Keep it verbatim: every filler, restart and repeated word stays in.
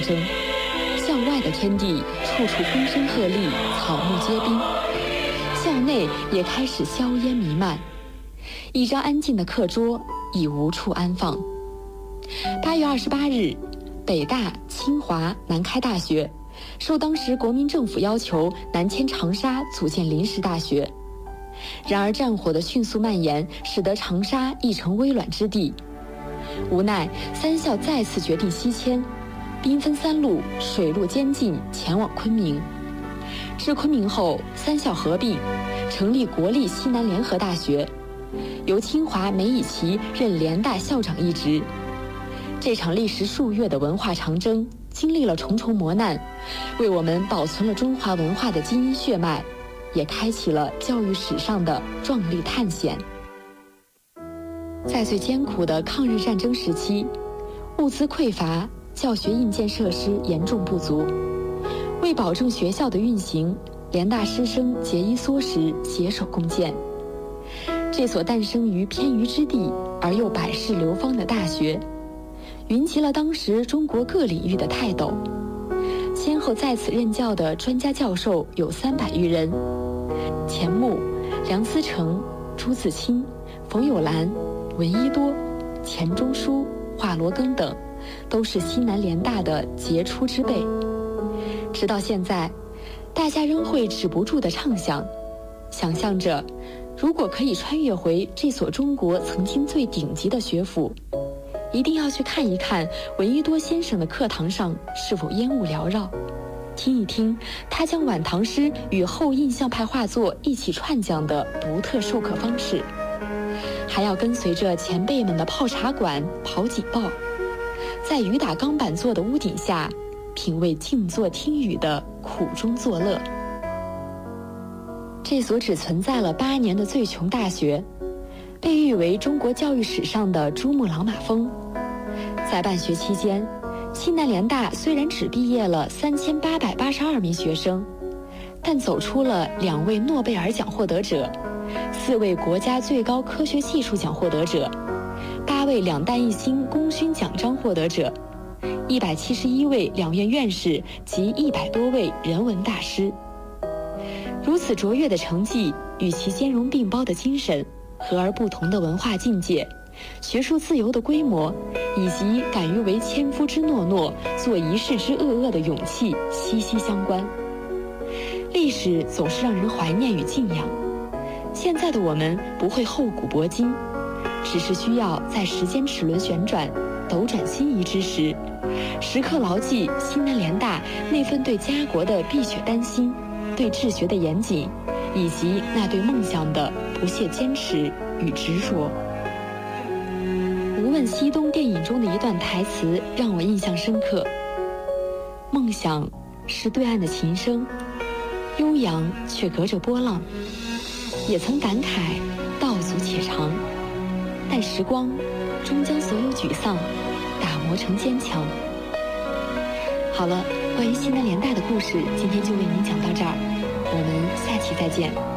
征。校外的天地处处风声鹤唳，草木皆兵，校内也开始硝烟弥漫，一张安静的课桌已无处安放。八月二十八日，北大、清华、南开大学受当时国民政府要求南迁长沙，组建临时大学。然而战火的迅速蔓延，使得长沙亦成危卵之地。无奈三校再次决定西迁，兵分三路，水陆兼进前往昆明。至昆明后，三校合并，成立国立西南联合大学，由清华梅贻琦任联大校长一职。这场历时数月的文化长征，经历了重重磨难，为我们保存了中华文化的基因血脉，也开启了教育史上的壮丽探险。在最艰苦的抗日战争时期，物资匮乏，教学硬件设施严重不足。为保证学校的运行，联大师生节衣缩食，携手共建。这所诞生于偏隅之地而又百世流芳的大学，云集了当时中国各领域的泰斗。先后在此任教的专家教授有三百余人，钱穆、梁思成、朱自清、冯友兰、闻一多、钱钟书、华罗庚等，都是西南联大的杰出之辈。直到现在，大家仍会止不住地畅想，想象着如果可以穿越回这所中国曾经最顶级的学府，一定要去看一看闻一多先生的课堂上是否烟雾缭绕，听一听他将晚唐诗与后印象派画作一起串讲的独特授课方式，还要跟随着前辈们的泡茶馆、跑警报，在雨打钢板做的屋顶下，品味静坐听雨的苦中作乐。这所只存在了八年的最穷大学，被誉为中国教育史上的珠穆朗玛峰。在办学期间，西南联大虽然只毕业了三千八百八十二名学生，但走出了两位诺贝尔奖获得者，四位国家最高科学技术奖获得者，八位两弹一星功勋奖章获得者，一百七十一位两院院士及一百多位人文大师。如此卓越的成绩，与其兼容并包的精神、和而不同的文化境界、学术自由的规模，以及敢于为千夫之诺诺，做一世之恶恶的勇气息息相关。历史总是让人怀念与敬仰，现在的我们不会厚古薄今，只是需要在时间齿轮旋转、斗转星移之时，时刻牢记西南联大那份对家国的碧血丹心，对治学的严谨，以及那对梦想的不懈坚持与执着。无问西东电影中的一段台词让我印象深刻：梦想是对岸的琴声，悠扬却隔着波浪。也曾感慨道阻且长，但时光终将所有沮丧打磨成坚强。好了，关于西南联大的故事，今天就为您讲到这儿，我们下期再见。